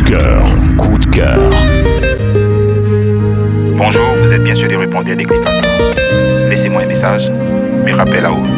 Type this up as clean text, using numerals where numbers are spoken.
cœur, coup de cœur. Bonjour, vous êtes bien sûr des répondeurs des Clipassos. Laissez-moi un message, mais rappel à haut.